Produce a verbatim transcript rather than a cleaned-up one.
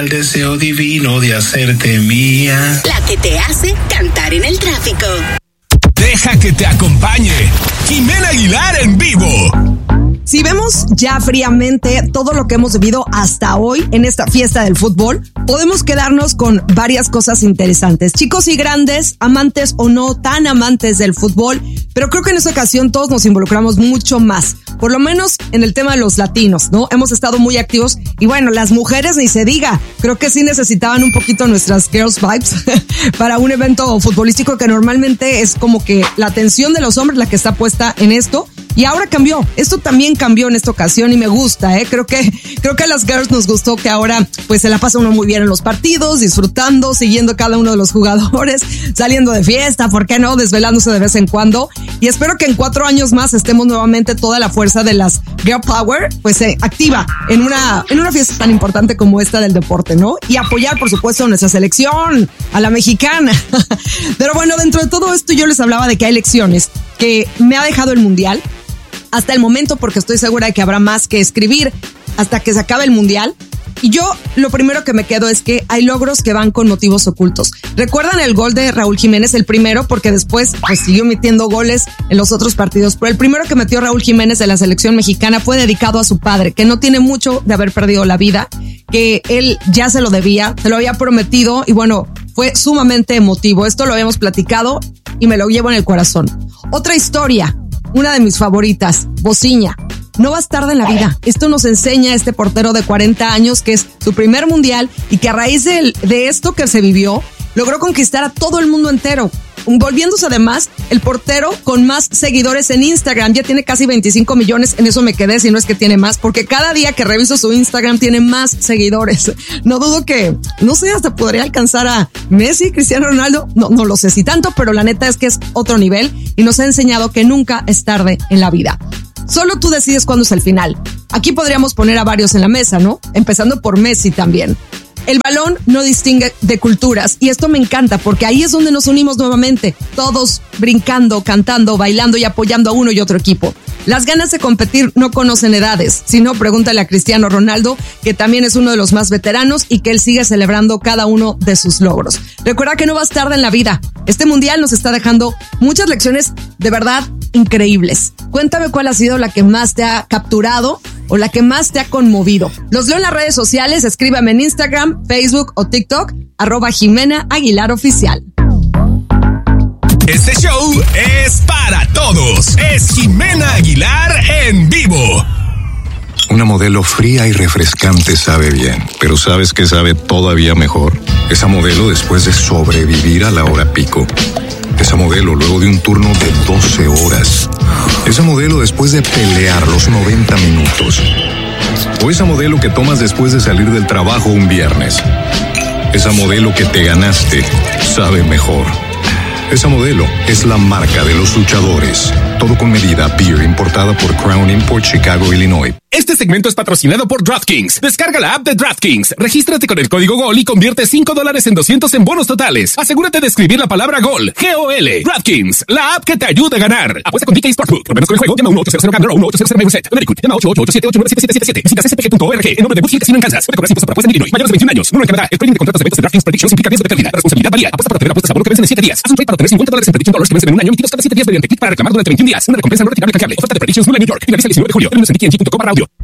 el deseo divino de hacerte mía. La que te hace cantar en el tráfico. Deja que te acompañe Jimena Aguilar en vivo. Si vemos ya fríamente todo lo que hemos vivido hasta hoy en esta fiesta del fútbol, podemos quedarnos con varias cosas interesantes. Chicos y grandes, amantes o no tan amantes del fútbol, pero creo que en esta ocasión todos nos involucramos mucho más, por lo menos en el tema de los latinos, ¿no? Hemos estado muy activos y bueno, las mujeres ni se diga, creo que sí necesitaban un poquito nuestras girls vibes para un evento futbolístico que normalmente es como que la atención de los hombres la que está puesta en esto. Y ahora cambió, esto también cambió en esta ocasión y me gusta, ¿eh? Creo que, creo que a las girls nos gustó que ahora pues se la pasa uno muy bien en los partidos, disfrutando, siguiendo cada uno de los jugadores, saliendo de fiesta, ¿por qué no? Desvelándose de vez en cuando. Y espero que en cuatro años más estemos nuevamente toda la fuerza de las Girl Power pues eh, activa en una, en una fiesta tan importante como esta del deporte, ¿no? Y apoyar, por supuesto, a nuestra selección, a la mexicana. Pero bueno, dentro de todo esto yo les hablaba de que hay lecciones que me ha dejado el Mundial. Hasta el momento, porque estoy segura de que habrá más que escribir hasta que se acabe el Mundial. Y yo lo primero que me quedo es que hay logros que van con motivos ocultos. ¿Recuerdan el gol de Raúl Jiménez? El primero, porque después pues siguió metiendo goles en los otros partidos. Pero el primero que metió Raúl Jiménez de la selección mexicana fue dedicado a su padre, que no tiene mucho de haber perdido la vida, que él ya se lo debía, se lo había prometido y bueno, fue sumamente emotivo. Esto lo habíamos platicado y me lo llevo en el corazón. Otra historia. Una de mis favoritas, Bociña. No vas tarde en la vida. Esto nos enseña este portero de cuarenta años que es su primer mundial y que a raíz de, de esto que se vivió, logró conquistar a todo el mundo entero. Volviéndose además el portero con más seguidores en Instagram. Ya tiene casi veinticinco millones. En eso me quedé, si no es que tiene más, porque cada día que reviso su Instagram tiene más seguidores. No dudo que, no sé, hasta podría alcanzar a Messi, Cristiano Ronaldo. No, no lo sé si tanto, pero la neta es que es otro nivel y nos ha enseñado que nunca es tarde en la vida. Solo tú decides cuándo es el final. Aquí podríamos poner a varios en la mesa, ¿no? Empezando por Messi también. El balón no distingue de culturas y esto me encanta porque ahí es donde nos unimos nuevamente, todos brincando, cantando, bailando y apoyando a uno y otro equipo. Las ganas de competir no conocen edades, sino pregúntale a Cristiano Ronaldo, que también es uno de los más veteranos y que él sigue celebrando cada uno de sus logros. Recuerda que no vas tarde en la vida. Este mundial nos está dejando muchas lecciones de verdad increíbles. Cuéntame cuál ha sido la que más te ha capturado o la que más te ha conmovido. Los leo en las redes sociales, escríbame en Instagram, Facebook o TikTok, arroba Jimena Aguilar Oficial. Este show es para todos. Es Jimena Aguilar en vivo. Una modelo fría y refrescante sabe bien, pero ¿sabes qué sabe todavía mejor? Esa modelo después de sobrevivir a la hora pico. Esa modelo luego de un turno de doce horas. Esa modelo después de pelear los noventa minutos. O esa modelo que tomas después de salir del trabajo un viernes. Esa modelo que te ganaste sabe mejor. Esa modelo es la marca de los luchadores. Todo con medida. Beer importada por Crown Import, Chicago, Illinois. Este segmento es patrocinado por DraftKings. Descarga la app de DraftKings. Regístrate con el código GOL y convierte cinco dólares en doscientos en bonos totales. Asegúrate de escribir la palabra GOL. G O L. DraftKings. La app que te ayuda a ganar. Apuesta con D K Sportsbook. Problemas con el juego. Llama uno ocho cero cero Gambler o uno ocho cero cero Set. Connecticut. Llama ocho ocho ocho siete ocho nueve siete siete siete siete. Visita c c p g punto org. En nombre de Woodfield Casino en Kansas. Puede cobrar impuestos por apuesta en Illinois. Mayores de veintiún años. Número en Canadá. El trading de contratos de eventos de DraftKings Predictions implica riesgo de pérdida. La responsabilidad varía. Apuesta para obtener apuestas a bono que vencen en siete días. Haz un trade para obtener cincuenta dólares en Prediction Dollars que vencen en un año emitidos cada siete días mediante click para reclamar durante veintiún días. Una recompensa no retirable canjeable. Oferta de Predictions nula en New York. Finaliza el diecinueve de julio. Términos en D K N G punto com barra audio.